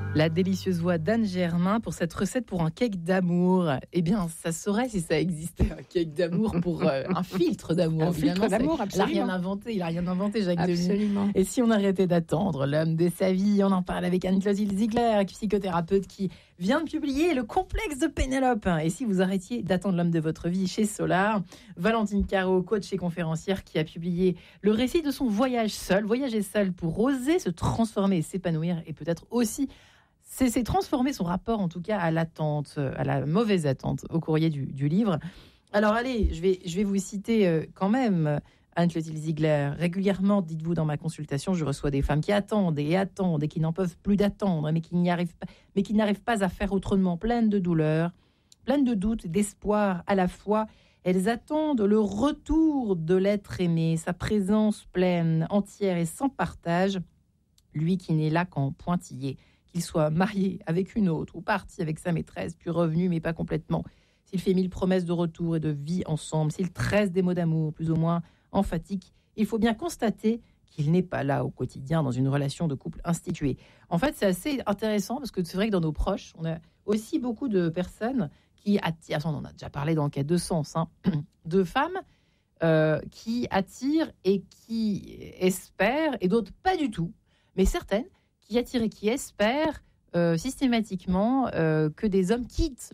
La délicieuse voix d'Anne Germain pour cette recette pour un cake d'amour. Eh bien, ça saurait si ça existait, un cake d'amour pour un filtre d'amour. Un filtre d'amour, absolument. Il n'a rien inventé, Jacques Demy. Absolument. Et si on arrêtait d'attendre l'homme de sa vie? On en parle avec Anne-Clotilde Ziegler, psychothérapeute qui vient de publier Le complexe de Pénélope. Et si vous arrêtiez d'attendre l'homme de votre vie chez Solar, Valentine Caro, coach et conférencière, qui a publié le récit de son voyager seul pour oser se transformer et s'épanouir, et peut-être aussi c'est transformer son rapport, en tout cas, à l'attente, à la mauvaise attente, au courrier du livre. Alors, allez, je vais vous citer quand même, Anne-Clotilde Ziegler. Régulièrement, dites-vous, dans ma consultation, je reçois des femmes qui attendent et qui n'en peuvent plus d'attendre, mais qui n'arrivent pas à faire autrement, pleines de douleurs, pleines de doutes, d'espoir à la fois. Elles attendent le retour de l'être aimé, sa présence pleine, entière et sans partage, lui qui n'est là qu'en pointillé. Qu'il soit marié avec une autre ou parti avec sa maîtresse, puis revenu, mais pas complètement. S'il fait 1000 promesses de retour et de vie ensemble, s'il tresse des mots d'amour plus ou moins emphatiques, il faut bien constater qu'il n'est pas là au quotidien dans une relation de couple instituée. En fait, c'est assez intéressant parce que c'est vrai que dans nos proches, on a aussi beaucoup de personnes qui attirent, on en a déjà parlé dans le cas de sens, de femmes qui attirent et qui espèrent, et d'autres pas du tout, mais certaines, qui attirent et qui espèrent systématiquement que des hommes quittent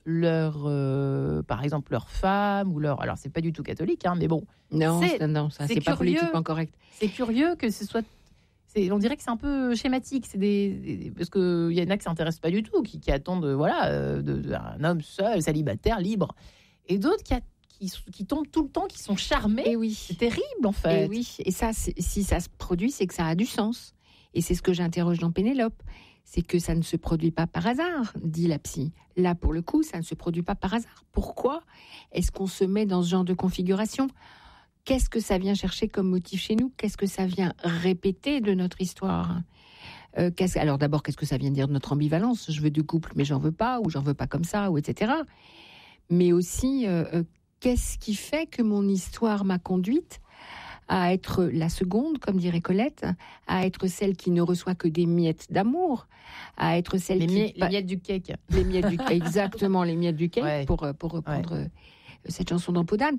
par exemple leur femme ou leur... Alors, c'est pas du tout catholique, mais bon. Non, ça c'est pas politiquement correct. C'est curieux que ce soit... on dirait que c'est un peu schématique. Parce qu'il y en a qui ne s'intéressent pas du tout, qui attendent un homme seul, célibataire, libre. Et d'autres qui tombent tout le temps, qui sont charmés. Et oui. C'est terrible, en fait. Et oui. Et ça, si ça se produit, c'est que ça a du sens. Et c'est ce que j'interroge dans Pénélope. C'est que ça ne se produit pas par hasard, dit la psy. Là, pour le coup, ça ne se produit pas par hasard. Pourquoi est-ce qu'on se met dans ce genre de configuration ? Qu'est-ce que ça vient chercher comme motif chez nous ? Qu'est-ce que ça vient répéter de notre histoire ? Alors d'abord, qu'est-ce que ça vient dire de notre ambivalence ? Je veux du couple, mais j'en veux pas, ou j'en veux pas comme ça, ou etc. Mais aussi, qu'est-ce qui fait que mon histoire m'a conduite à être la seconde, comme dirait Colette, à être celle qui ne reçoit que des miettes d'amour, à être celle les miettes du cake. Les miettes du cake, exactement, les miettes du cake, ouais. pour reprendre cette chanson d'Ampodane,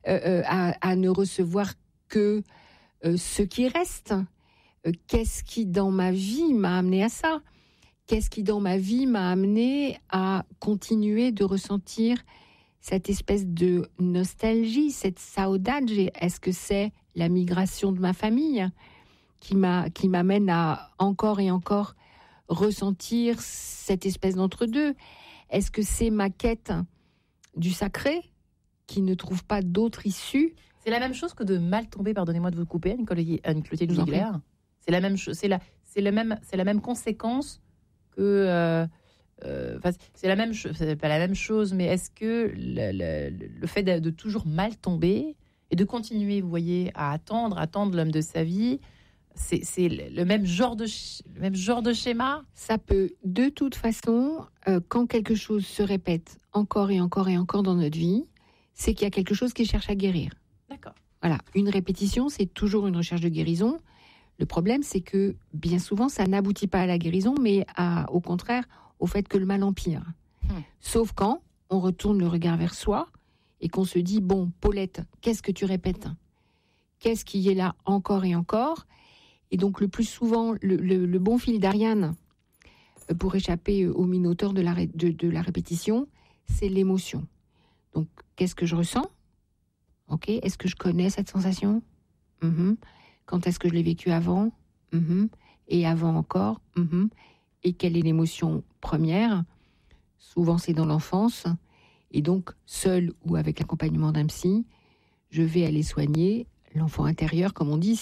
à ne recevoir que ce qui reste. Qu'est-ce qui, dans ma vie, m'a amené à ça ? Qu'est-ce qui, dans ma vie, m'a amené à continuer de ressentir cette espèce de nostalgie, cette saudade? Est-ce que c'est la migration de ma famille qui m'amène à encore et encore ressentir cette espèce d'entre-deux? Est-ce que c'est ma quête du sacré qui ne trouve pas d'autre issue? C'est la même chose que de mal tomber, pardonnez-moi de vous couper, Anne-Clotilde Ziegler. C'est la même chose, c'est la même conséquence que... c'est la même chose, c'est pas la même chose, mais est-ce que le fait de toujours mal tomber et de continuer, vous voyez, à attendre l'homme de sa vie, c'est le même genre de schéma? Ça peut, de toute façon, quand quelque chose se répète encore et encore et encore dans notre vie, c'est qu'il y a quelque chose qui cherche à guérir. D'accord. Voilà, une répétition, c'est toujours une recherche de guérison. Le problème, c'est que bien souvent, ça n'aboutit pas à la guérison, mais au contraire, au fait que le mal empire. Sauf quand on retourne le regard vers soi et qu'on se dit, bon, Paulette, qu'est-ce que tu répètes ? Qu'est-ce qui est là encore et encore ? Et donc, le plus souvent, le bon fil d'Ariane pour échapper au minotaure de la répétition, c'est l'émotion. Donc, qu'est-ce que je ressens ? Ok, est-ce que je connais cette sensation ? Quand est-ce que je l'ai vécue avant ? Et avant encore ? Et quelle est l'émotion première ? Souvent, c'est dans l'enfance. Et donc, seul ou avec l'accompagnement d'un psy, je vais aller soigner l'enfant intérieur, comme on dit.